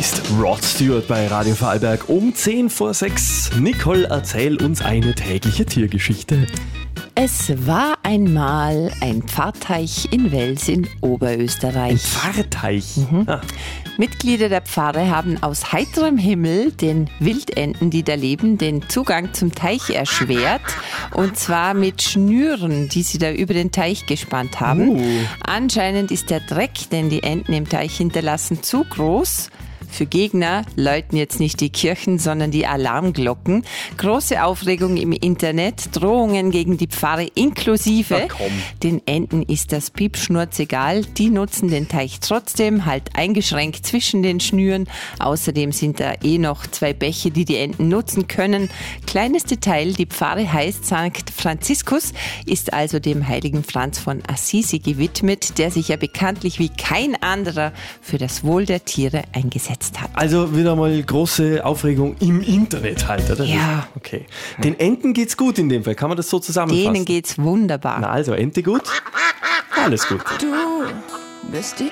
ist Rod Stewart bei Radio Vorarlberg um 5:10. Nicole, erzähl uns eine tägliche Tiergeschichte. Es war einmal ein Pfarrteich in Wels in Oberösterreich. Ein Pfarrteich? Ah. Mitglieder der Pfarre haben aus heiterem Himmel den Wildenten, die da leben, den Zugang zum Teich erschwert. Und zwar mit Schnüren, die sie da über den Teich gespannt haben. Anscheinend ist der Dreck, den die Enten im Teich hinterlassen, zu groß. Für Gegner läuten jetzt nicht die Kirchen, sondern die Alarmglocken. Große Aufregung im Internet, Drohungen gegen die Pfarre inklusive. Den Enten ist das Piepschnurz egal. Die nutzen den Teich trotzdem, halt eingeschränkt zwischen den Schnüren. Außerdem sind da noch 2 Bäche, die die Enten nutzen können. Kleines Detail, die Pfarre heißt St. Franziskus, ist also dem heiligen Franz von Assisi gewidmet, der sich ja bekanntlich wie kein anderer für das Wohl der Tiere eingesetzt hat. Also wieder mal große Aufregung im Internet halt, oder? Ja. Okay. Den Enten geht's gut in dem Fall, kann man das so zusammenfassen? Denen geht's wunderbar. Na also, Ente gut? Alles gut. Du bist die